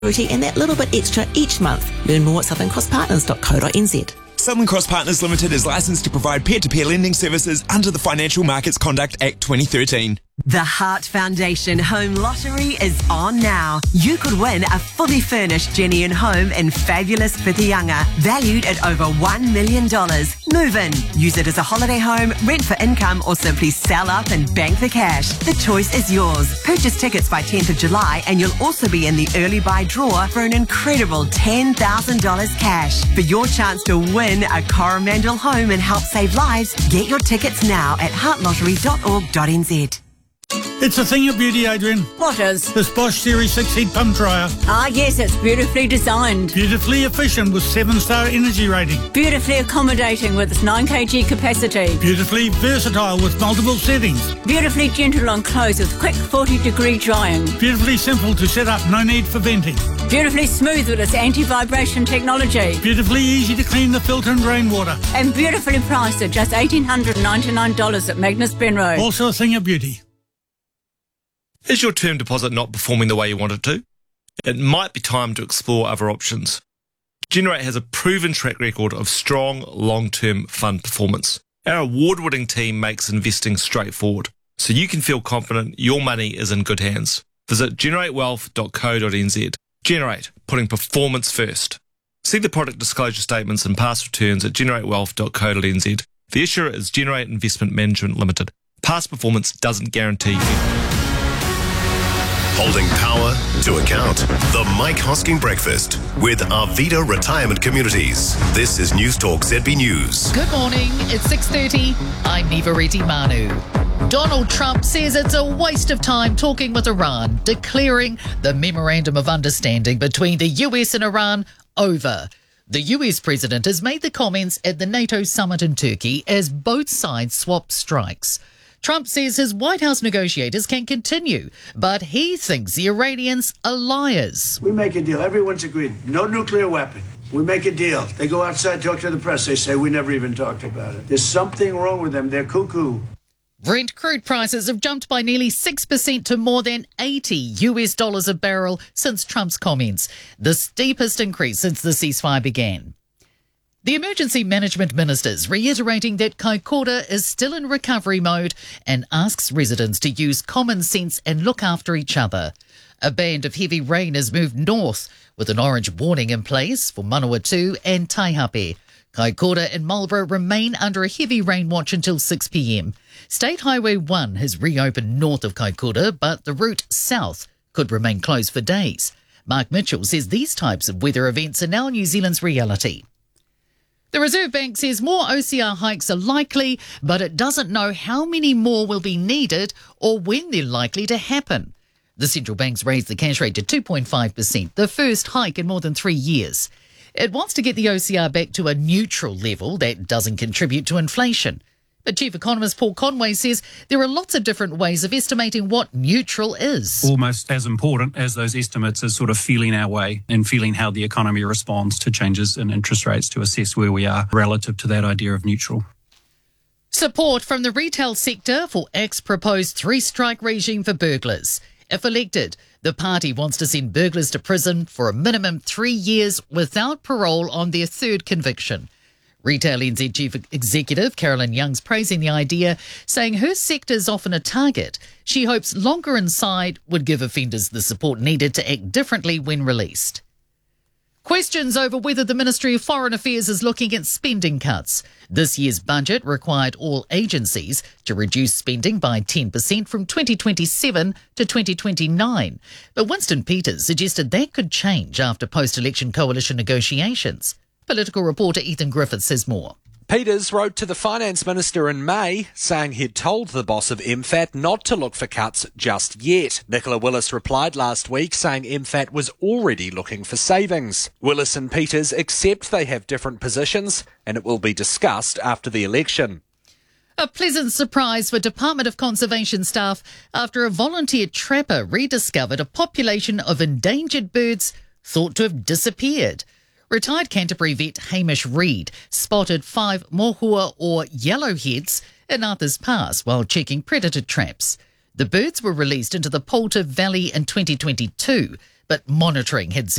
and that little bit extra each month. Learn more at southerncrosspartners.co.nz. Southern Cross Partners Limited is licensed to provide peer-to-peer lending services under the Financial Markets Conduct Act 2013. The Heart Foundation Home Lottery is on now. You could win a fully furnished Jenny and home in fabulous Whitianga, valued at over $1 million. Move in, use it as a holiday home, rent for income, or simply sell up and bank the cash. The choice is yours. Purchase tickets by 10th of July and you'll also be in the early buy draw for an incredible $10,000 cash. For your chance to win a Coromandel home and help save lives, get your tickets now at heartlottery.org.nz. It's a thing of beauty, Adrian. What is? This Bosch Series 6 heat pump dryer. Ah, yes, it's beautifully designed. Beautifully efficient with 7-star energy rating. Beautifully accommodating with its 9 kg capacity. Beautifully versatile with multiple settings. Beautifully gentle on clothes with quick 40-degree drying. Beautifully simple to set up, no need for venting. Beautifully smooth with its anti-vibration technology. Beautifully easy to clean the filter and rainwater. And beautifully priced at just $1,899 at Magnus Benroe. Also a thing of beauty. Is your term deposit not performing the way you want it to? It might be time to explore other options. Generate has a proven track record of strong long-term fund performance. Our award-winning team makes investing straightforward, so you can feel confident your money is in good hands. Visit generatewealth.co.nz. Generate, putting performance first. See the product disclosure statements and past returns at generatewealth.co.nz. The issuer is Generate Investment Management Limited. Past performance doesn't guarantee you. Holding power to account. The Mike Hosking Breakfast with Arvida Retirement Communities. This is News Talk ZB News. Good morning. It's 6:30. I'm Nivareti Manu. Donald Trump says it's a waste of time talking with Iran, declaring the Memorandum of Understanding between the US and Iran over. The US president has made the comments at the NATO summit in Turkey as both sides swap strikes. Trump says his White House negotiators can continue, but he thinks the Iranians are liars. We make a deal. Everyone's agreed. No nuclear weapon. We make a deal. They go outside, talk to the press. They say, we never even talked about it. There's something wrong with them. They're cuckoo. Brent crude prices have jumped by nearly 6% to more than $80 a barrel since Trump's comments, the steepest increase since the ceasefire began. The Emergency Management Minister's reiterating that Kaikoura is still in recovery mode and asks residents to use common sense and look after each other. A band of heavy rain has moved north with an orange warning in place for Manawatu and Taihape. Kaikoura and Marlborough remain under a heavy rain watch until 6 p.m. State Highway 1 has reopened north of Kaikoura, but the route south could remain closed for days. Mark Mitchell says these types of weather events are now New Zealand's reality. The Reserve Bank says more OCR hikes are likely, but it doesn't know how many more will be needed or when they're likely to happen. The central bank's raised the cash rate to 2.5%, the first hike in more than 3 years. It wants to get the OCR back to a neutral level that doesn't contribute to inflation. But Chief Economist Paul Conway says there are lots of different ways of estimating what neutral is. Almost as important as those estimates is sort of feeling our way and feeling how the economy responds to changes in interest rates to assess where we are relative to that idea of neutral. Support from the retail sector for ACT's proposed 3-strike regime for burglars. If elected, the party wants to send burglars to prison for a minimum 3 years without parole on their third conviction. Retail NZ Chief Executive Carolyn Young's praising the idea, saying her sector is often a target. She hopes longer inside would give offenders the support needed to act differently when released. Questions over whether the Ministry of Foreign Affairs is looking at spending cuts. This year's budget required all agencies to reduce spending by 10% from 2027 to 2029. But Winston Peters suggested that could change after post-election coalition negotiations. Political reporter Ethan Griffiths says more. Peters wrote to the Finance Minister in May, saying he'd told the boss of MFAT not to look for cuts just yet. Nicola Willis replied last week, saying MFAT was already looking for savings. Willis and Peters accept they have different positions, and it will be discussed after the election. A pleasant surprise for Department of Conservation staff after a volunteer trapper rediscovered a population of endangered birds thought to have disappeared. Retired Canterbury vet Hamish Reid spotted 5 mohua or yellowheads in Arthur's Pass while checking predator traps. The birds were released into the Poulter Valley in 2022, but monitoring had